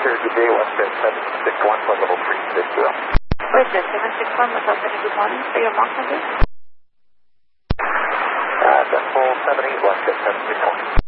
Sure, good day, Westjet 761 for level 360. Westjet 761, good morning. For your mark number? Decimal 78, Westjet 761.